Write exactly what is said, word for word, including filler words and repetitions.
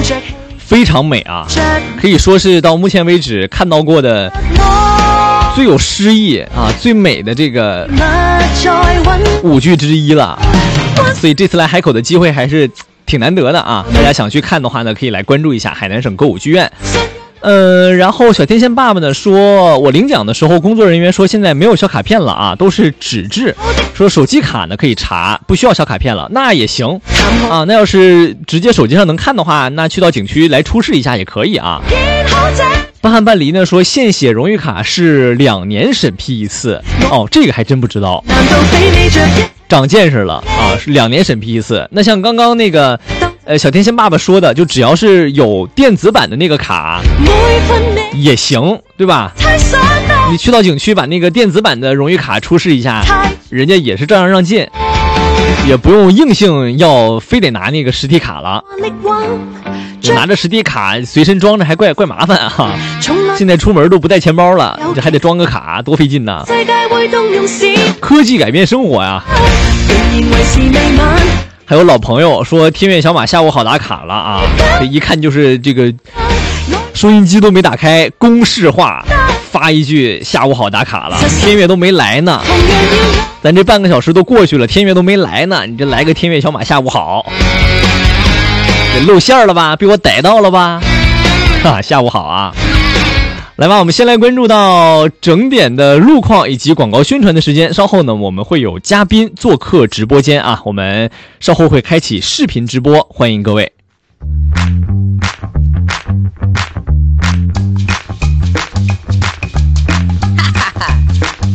非常美啊，可以说是到目前为止看到过的最有诗意啊、最美的这个舞剧之一了。所以这次来海口的机会还是挺难得的啊！大家想去看的话呢，可以来关注一下海南省歌舞剧院。呃，然后小天仙爸爸呢说，我领奖的时候工作人员说现在没有小卡片了啊，都是纸质，说手机卡呢可以查，不需要小卡片了，那也行啊。那要是直接手机上能看的话，那去到景区来出示一下也可以啊。半汉半离呢说，献血荣誉卡是两年审批一次，哦，这个还真不知道，长见识了啊，是两年审批一次。那像刚刚那个呃，小天仙爸爸说的，就只要是有电子版的那个卡也行，对吧？你去到景区把那个电子版的荣誉卡出示一下，人家也是照样让进，也不用硬性要非得拿那个实体卡了。就拿着实体卡随身装着还怪怪麻烦啊！现在出门都不带钱包了，这还得装个卡，多费劲呐！科技改变生活呀！还有老朋友说天悦小马下午好打卡了啊，这一看就是这个收音机都没打开，公式化发一句下午好打卡了，天悦都没来呢，咱这半个小时都过去了，天悦都没来呢，你这来个天悦小马下午好，这露馅了吧，被我逮到了吧，哈，下午好啊。来吧，我们先来关注到整点的路况以及广告宣传的时间。稍后呢，我们会有嘉宾做客直播间啊，我们稍后会开启视频直播，欢迎各位。